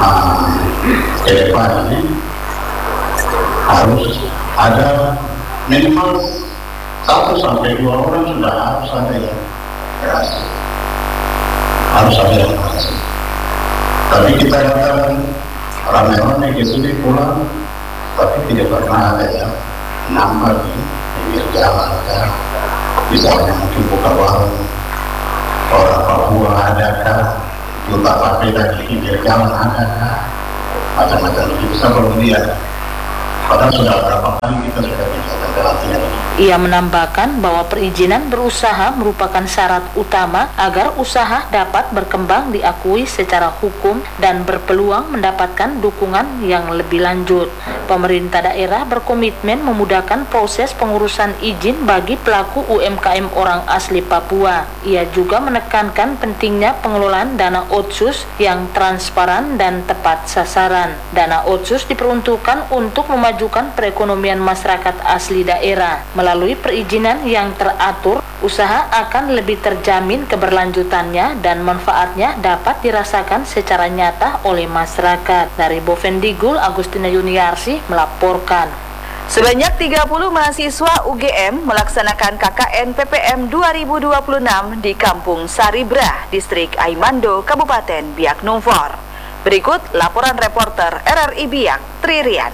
ke depan ini harus ada minimal 1 sampai 2 orang sudah harus ada yang berhasil. Harus ada yang berhasil. Tapi kita katakan ramai-ramai ke sini pulang, tapi tidak pernah ada yang nampak di pinggir jalan. Misalnya mungkin buka warung, orang Papua adakah, juta papeda di pinggir jalan adakah, macam-macam itu bisa berlihat. Padahal sudah berapa kali kita sudah bisa terlatih. Ia menambahkan bahwa perizinan berusaha merupakan syarat utama agar usaha dapat berkembang diakui secara hukum dan berpeluang mendapatkan dukungan yang lebih lanjut. Pemerintah daerah berkomitmen memudahkan proses pengurusan izin bagi pelaku UMKM orang asli Papua. Ia juga menekankan pentingnya pengelolaan dana otsus yang transparan dan tepat sasaran. Dana otsus diperuntukkan untuk memajukan perekonomian masyarakat asli daerah. Melalui perizinan yang teratur, usaha akan lebih terjamin keberlanjutannya dan manfaatnya dapat dirasakan secara nyata oleh masyarakat. Dari Bovendigul, Agustina Yuniarsi melaporkan. Sebanyak 30 mahasiswa UGM melaksanakan KKN PPM 2026 di Kampung Saribra, Distrik Aimando, Kabupaten Biak Numfor. Berikut laporan reporter RRI Biak, Tririan.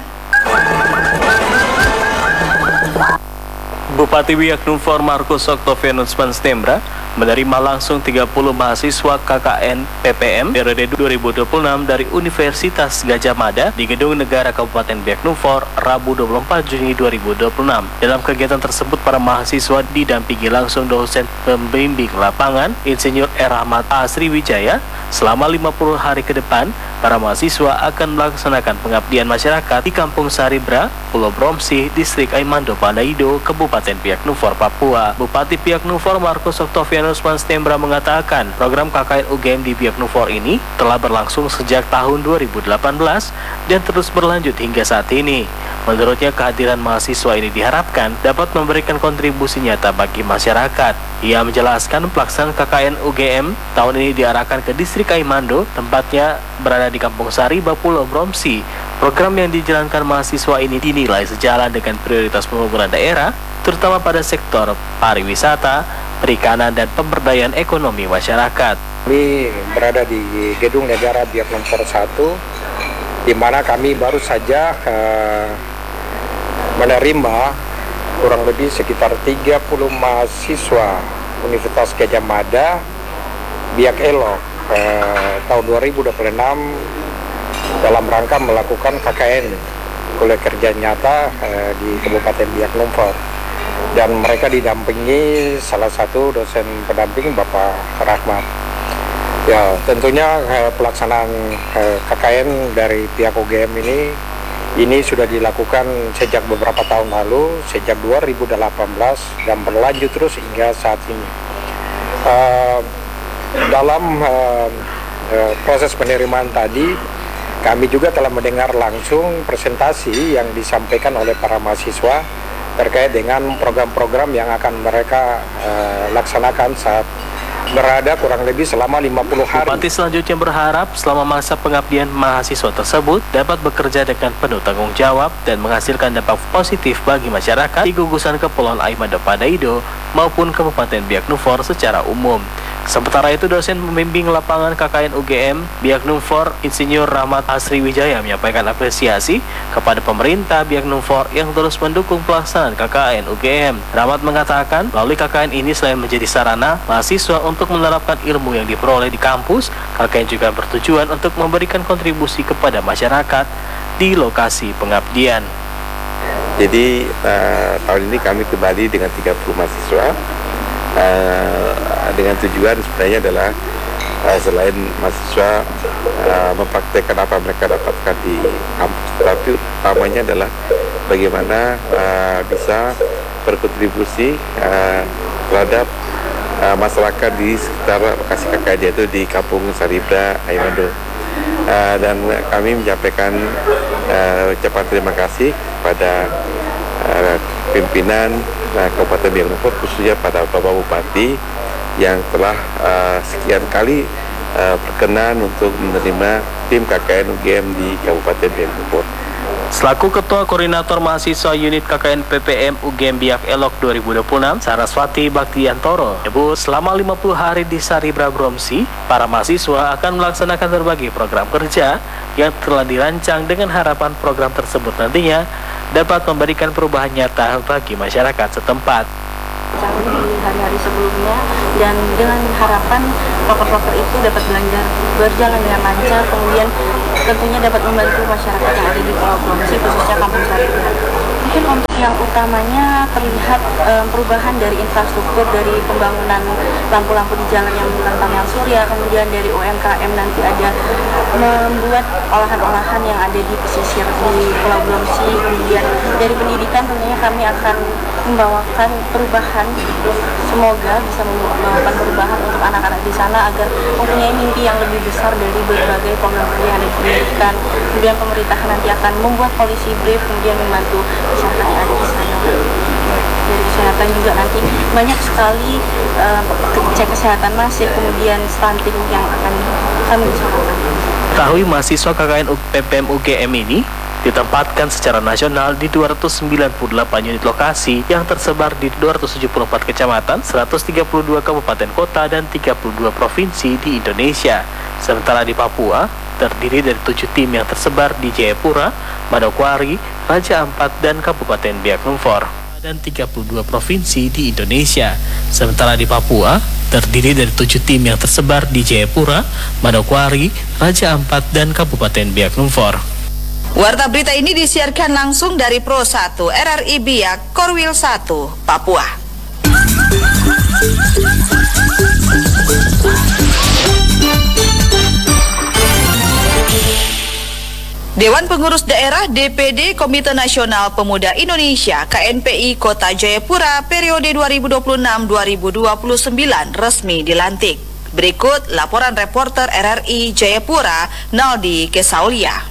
Bupati Biak Numfor Markus Octavianus Manstembra menerima langsung 30 mahasiswa KKN PPM periode 2026 dari Universitas Gajah Mada di Gedung Negara Kabupaten Biak Numfor Rabu 24 Juni 2026. Dalam kegiatan tersebut, para mahasiswa didampingi langsung dosen pembimbing lapangan Insinyur Rahmat Sriwijaya. Selama 50 hari ke depan, para mahasiswa akan melaksanakan pengabdian masyarakat di Kampung Saribra, Pulau Bromsih, Distrik Aimando, Pandaido, Kabupaten Biak Numfor, Papua. Bupati Biak Numfor Markus Octavianus Manstembra mengatakan program KKN UGM di Biak Numfor ini telah berlangsung sejak tahun 2018 dan terus berlanjut hingga saat ini. Menurutnya, kehadiran mahasiswa ini diharapkan dapat memberikan kontribusi nyata bagi masyarakat. Ia menjelaskan pelaksanaan KKN UGM tahun ini diarahkan ke Distrik Aimando, tempatnya berada di Kampung Saribra, Pulau Bromsih. Program yang dijalankan mahasiswa ini dinilai sejalan dengan prioritas pembangunan daerah, terutama pada sektor pariwisata, perikanan, dan pemberdayaan ekonomi masyarakat. Kami berada di Gedung Negara Biak Numfor 1, di mana kami baru saja menerima kurang lebih sekitar 30 mahasiswa Universitas Gajah Mada Biak Elok tahun 2026 dalam rangka melakukan KKN kuliah kerja nyata di Kabupaten Biak Numfor, dan mereka didampingi salah satu dosen pendamping Bapak Rahmat. Ya, tentunya pelaksanaan KKN dari pihak UGM ini sudah dilakukan sejak beberapa tahun lalu, sejak 2018, dan berlanjut terus hingga saat ini. Dalam proses penerimaan tadi, kami juga telah mendengar langsung presentasi yang disampaikan oleh para mahasiswa terkait dengan program-program yang akan mereka laksanakan saat berada kurang lebih selama 50 hari. Bupati selanjutnya berharap selama masa pengabdian mahasiswa tersebut dapat bekerja dengan penuh tanggung jawab dan menghasilkan dampak positif bagi masyarakat di gugusan Kepulauan Aimando Pandaido maupun Kabupaten Biak Numfor secara umum. Sementara itu, dosen pembimbing lapangan KKN UGM Biak Numfor Insinyur Rahmat Sriwijaya menyampaikan apresiasi kepada pemerintah Biak Numfor yang terus mendukung pelaksanaan KKN UGM. Rahmat mengatakan melalui KKN ini selain menjadi sarana mahasiswa untuk menerapkan ilmu yang diperoleh di kampus, KKN juga bertujuan untuk memberikan kontribusi kepada masyarakat di lokasi pengabdian. Jadi tahun ini kami kembali dengan 30 mahasiswa dengan tujuan sebenarnya adalah selain mahasiswa mempraktekkan apa mereka dapatkan di kampus, tapi utamanya adalah bagaimana bisa berkontribusi terhadap masyarakat di sekitar lokasi KKN, yaitu di Kampung Saribra, Aimando. Dan kami menyampaikan ucapan terima kasih kepada pimpinan Kabupaten Biak Numfor, khususnya pada Bapak Bupati yang telah sekian kali berkenan untuk menerima tim KKN UGM di Kabupaten Biak Numfor. Selaku Ketua Koordinator Mahasiswa Unit KKN PPM UGM Biak Elok 2026, Saraswati Baktiantoro menyebut selama 50 hari di Saribra Bromsi, para mahasiswa akan melaksanakan berbagai program kerja yang telah dirancang dengan harapan program tersebut nantinya dapat memberikan perubahan nyata bagi masyarakat setempat. Di hari-hari sebelumnya, dan dengan harapan proker-proker itu dapat berjalan dengan lancar, kemudian tentunya dapat membantu masyarakat yang ada di Pulau Bromsi, khususnya Kampung Saribra. Mungkin untuk yang utamanya terlihat perubahan dari infrastruktur, dari pembangunan lampu-lampu di jalan yang menggunakan panel surya, kemudian dari UMKM nanti ada membuat olahan-olahan yang ada di pesisir di Pulau Bromsi, kemudian dari pendidikan tentunya kami akan membawakan perubahan, semoga bisa membawakan perubahan untuk anak-anak di sana agar mempunyai mimpi yang lebih besar dari berbagai program kerja yang ada di pendidikan. Kemudian pemerintah nanti akan membuat policy brief, kemudian membantu masyarakat yang ada di sana. Dari kesehatan juga nanti banyak sekali cek kesehatan masif, kemudian stunting yang akan kami usahakan. Ketahui mahasiswa KKN PPM UGM ini ditempatkan secara nasional di 298 unit lokasi yang tersebar di 274 kecamatan, 132 kabupaten kota, dan 32 provinsi di Indonesia. Sementara di Papua, terdiri dari 7 tim yang tersebar di Jayapura, Manokwari, Raja Ampat, dan Kabupaten Biak Numfor, dan 32 provinsi di Indonesia. Sementara di Papua, terdiri dari 7 tim yang tersebar di Jayapura, Manokwari, Raja Ampat, dan Kabupaten Biak Numfor. Warta berita ini disiarkan langsung dari Pro 1 RRI Biak, Korwil 1, Papua. Dewan Pengurus Daerah DPD Komite Nasional Pemuda Indonesia KNPI Kota Jayapura periode 2026-2029 resmi dilantik. Berikut laporan reporter RRI Jayapura, Naldi Kesaulia.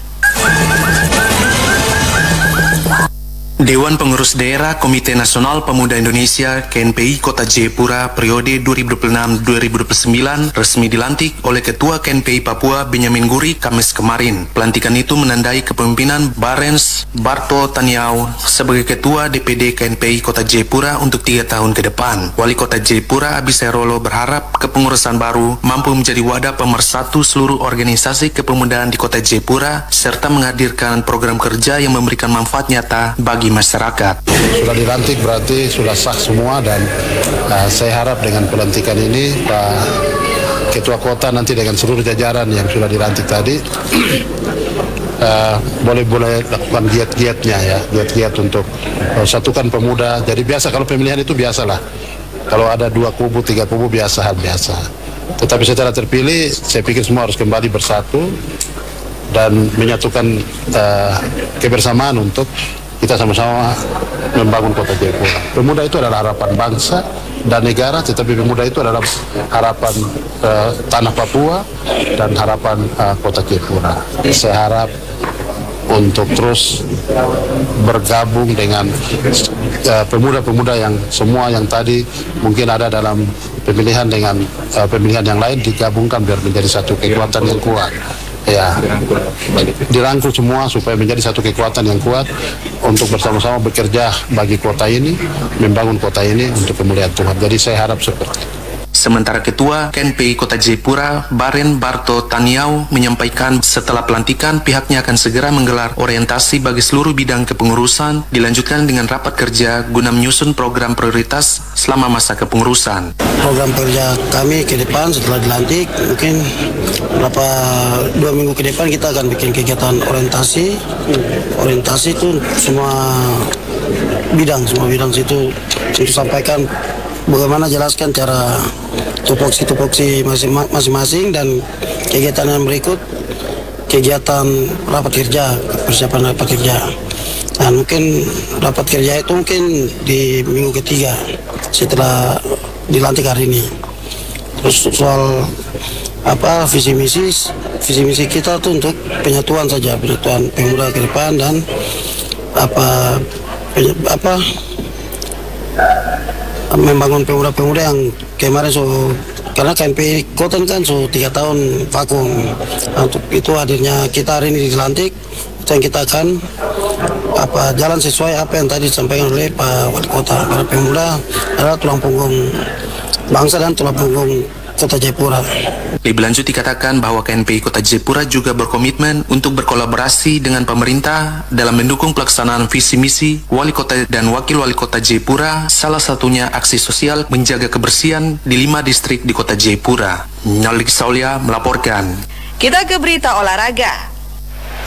Dewan Pengurus Daerah Komite Nasional Pemuda Indonesia KNPI Kota Jayapura periode 2026-2029 resmi dilantik oleh Ketua KNPI Papua Benyamin Guri Kamis kemarin. Pelantikan itu menandai kepemimpinan Barens Barto Taniau sebagai Ketua DPD KNPI Kota Jayapura untuk 3 tahun ke depan. Wali Kota Jayapura Abisarolo berharap kepengurusan baru mampu menjadi wadah pemersatu seluruh organisasi kepemudaan di Kota Jayapura serta menghadirkan program kerja yang memberikan manfaat nyata bagi masyarakat. Sudah dilantik berarti sudah sah semua, dan saya harap dengan pelantikan ini Pak Ketua Kota nanti dengan seluruh jajaran yang sudah dilantik tadi boleh lakukan giat-giatnya ya, giat-giat untuk satukan pemuda. Jadi biasa kalau pemilihan itu biasalah, kalau ada 2 kubu 3 kubu biasa. Tetapi setelah terpilih saya pikir semua harus kembali bersatu dan menyatukan kebersamaan untuk kita sama-sama membangun Kota Jayapura. Pemuda itu adalah harapan bangsa dan negara, tetapi pemuda itu adalah harapan tanah Papua dan harapan Kota Jayapura. Saya harap untuk terus bergabung dengan pemuda-pemuda yang semua yang tadi mungkin ada dalam pemilihan dengan pemilihan yang lain digabungkan biar menjadi satu kekuatan yang kuat. Ya, dirangkul semua supaya menjadi satu kekuatan yang kuat untuk bersama-sama bekerja bagi kota ini, membangun kota ini untuk kemuliaan Tuhan. Jadi saya harap seperti itu. Sementara Ketua KNPI Kota Jayapura, Baren Barto Taniau, menyampaikan setelah pelantikan pihaknya akan segera menggelar orientasi bagi seluruh bidang kepengurusan, dilanjutkan dengan rapat kerja guna menyusun program prioritas selama masa kepengurusan. Program kerja kami ke depan setelah dilantik, mungkin 2 minggu ke depan kita akan bikin kegiatan orientasi. Orientasi itu semua bidang situ untuk sampaikan bagaimana jelaskan cara tupoksi masing-masing, dan kegiatan yang berikut kegiatan rapat kerja, persiapan rapat kerja. Dan mungkin rapat kerja itu mungkin di minggu ketiga setelah dilantik hari ini. Terus soal visi misi kita tuh untuk penyatuan pemuda ke depan, dan membangun pemuda-pemuda yang kemarin karena KNPI Kota kan sudah 3 tahun vakum. Untuk itu hadirnya kita hari ini dilantik, yang kita akan jalan sesuai apa yang tadi disampaikan oleh Pak Wali Kota. Para pemuda adalah tulang punggung bangsa dan tulang punggung Kota Jayapura. Lebih lanjut dikatakan bahwa KNPI Kota Jayapura juga berkomitmen untuk berkolaborasi dengan pemerintah dalam mendukung pelaksanaan visi misi Wali Kota dan Wakil Wali Kota Jayapura, salah satunya aksi sosial menjaga kebersihan di 5 distrik di Kota Jayapura. Nyalik Saulia melaporkan. Kita ke berita olahraga.